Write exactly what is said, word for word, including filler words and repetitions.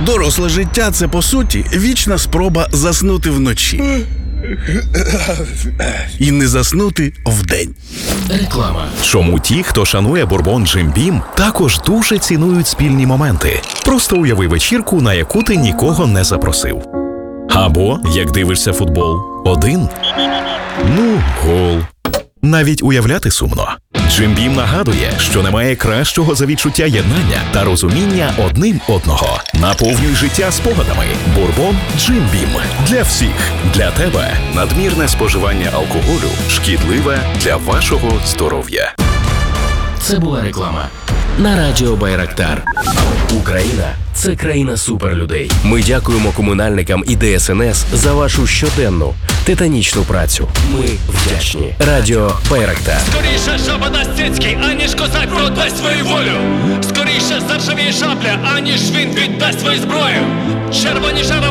Доросле життя – це, по суті, вічна спроба заснути вночі. І не заснути вдень. Реклама. Чому ті, хто шанує бурбон Джим Бім, також дуже цінують спільні моменти. Просто уяви вечірку, на яку ти нікого не запросив. Або, як дивишся футбол, один. Ну, гол. Навіть уявляти сумно. Джим Бім нагадує, що немає кращого за відчуття єднання та розуміння одним одного. Наповнюй життя спогадами. Бурбон Джим Бім. Для всіх. Для тебе. Надмірне споживання алкоголю шкідливе для вашого здоров'я. Це була реклама. На радіо Байрактар. Україна – це країна суперлюдей. Ми дякуємо комунальникам і Де Ес Ен Ес за вашу щоденну, титанічну працю. Ми вдячні. Радіо Байрактар. Скоріше жаба дасть цицьки, аніж козак продасть свою волю. Скоріше заржавіє шабля, аніж він віддасть свою зброю. Червоні жара